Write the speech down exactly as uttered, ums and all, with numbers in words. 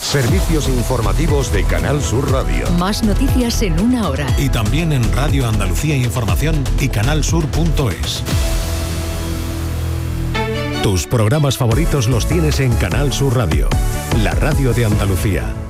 Servicios informativos de Canal Sur Radio. Más noticias en una hora. Y también en Radio Andalucía Información y canalsur punto es. Tus programas favoritos los tienes en Canal Sur Radio, la radio de Andalucía.